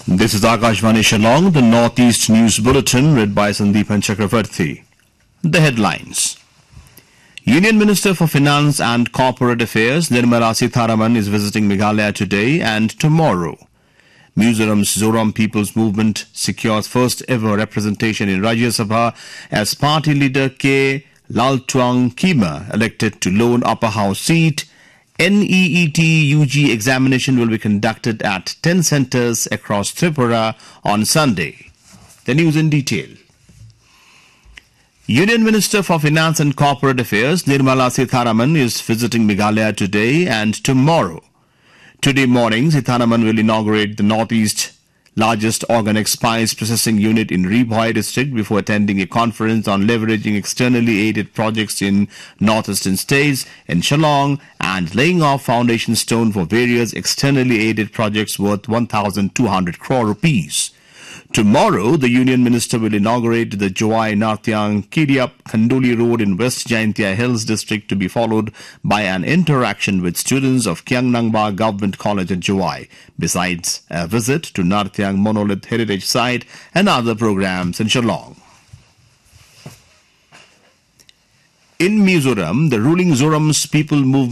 This is Akashvani Shillong, the Northeast News Bulletin, read by Sandeepan Chakravarti. The headlines. Union Minister for Finance and Corporate Affairs Nirmala Sitharaman is visiting Meghalaya today and tomorrow. Mizoram's Zoram People's Movement secures first ever representation in Rajya Sabha as party leader K. Laltuang Kima elected to lone upper house seat. NEET UG examination will be conducted at 10 centres across Tripura on Sunday. The news in detail. Union Minister for Finance and Corporate Affairs Nirmala Sitharaman is visiting Meghalaya today and tomorrow. Today morning, Sitharaman will inaugurate the Northeast largest organic spice processing unit in Rebhoy district before attending a conference on leveraging externally aided projects in northeastern states in Shillong and laying off foundation stone for various externally aided projects worth 1,200 crore rupees. Tomorrow, the Union Minister will inaugurate the Jowai Nartyang Kidiap Khandoli Road in West Jaintia Hills district, to be followed by an interaction with students of Kiangnangba Government College at Jowai, besides a visit to Nartyang Monolith Heritage Site and other programs in Shillong. In Mizoram, the ruling Zoram's People Movement